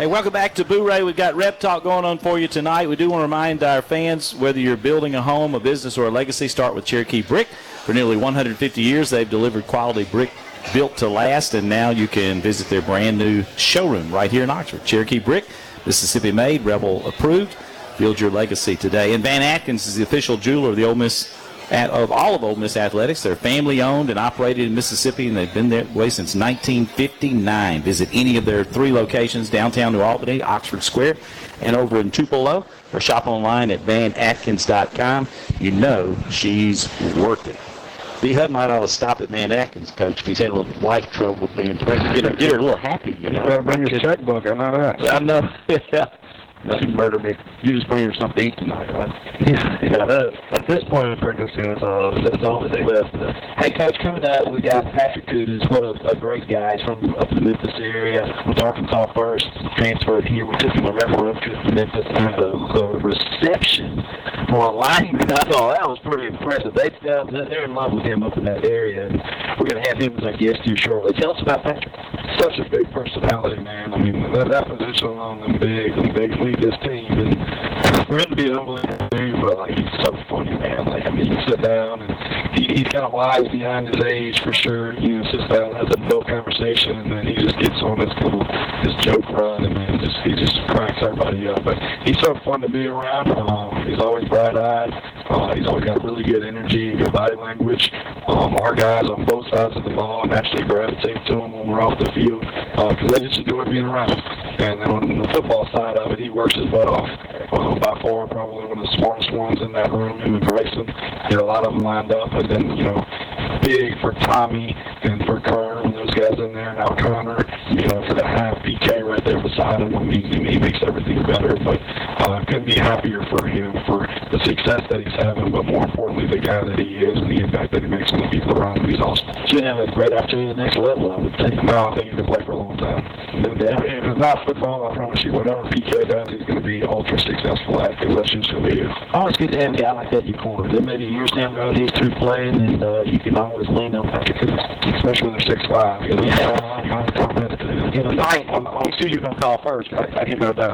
Hey, welcome back to Boo Ray. We've got Rep Talk going on for you tonight. We do want to remind our fans, whether you're building a home, a business, or a legacy, start with Cherokee Brick. For nearly 150 years, they've delivered quality brick built to last, and now you can visit their brand new showroom right here in Oxford. Cherokee Brick, Mississippi made, Rebel approved. Build your legacy today. And Van Atkins is the official jeweler of the Ole Miss, of all of Ole Miss Athletics. They're family owned and operated in Mississippi, and they've been that way since 1959. Visit any of their 3 locations, downtown New Albany, Oxford Square, and over in Tupelo, or shop online at vanatkins.com. You know she's worth it. B. Hud might ought to stop at Van Atkins, Coach, if he's had a little life trouble being pregnant. Get her a little happy, you know. You better bring your checkbook, I know that. I know, yeah. Nothing murder me. You just bring her something to eat tonight, right? Yeah. At this point in pregnancy, that's all that they left. Hey, Coach, coming up, we got Patrick Kudas, what a great guy. He's from up in the Memphis area. With Arkansas first, transferred here. We took him a referral trip to Memphis, and the reception for a lineman, I thought that was pretty impressive. They're in love with him up in that area, and we're going to have him as our guest here shortly. Tell us about Patrick. Such a big personality, man. I mean, that position alone, and big lead this team, and for him to be an unbelievable dude, but like he's so funny, man. Like, I mean, you sit down and he's kind of wise behind his age for sure. You know, sits down, has a adult conversation, and then he just gets on this joke run, and man, he just cracks everybody up. But he's so fun to be around. He's always bright-eyed. He's always got really good energy, good body language. Our guys on both sides of the ball naturally gravitate to him when we're off the field because they just enjoy being around him. And then on the football side of it, he works his butt off. By far, probably one of the smartest ones in that room, him and Grayson. Get a lot of them lined up, and then, you know, big for Tommy and for Kern and those guys in there. Now Connor, you know, for the half PK right there beside him. I mean, he makes everything better. But I couldn't be happier for him for the success that he's having, but more importantly, the guy that he is and the impact that he makes on the people around him. He's awesome. Should have a great opportunity at the next level, I would think. No, I think he can play for a long time. No doubt. If it's not football, I promise you, whatever PK does, he's going to be ultra successful at because that's just who he is. Always good to have a guy like that in your corner. Then maybe years down the road he's through playing, and you can always lean on Patrick Kudas. Especially when they're 6'5". Yeah. I'm competitive. You know, I see you're going to call first. I can know that.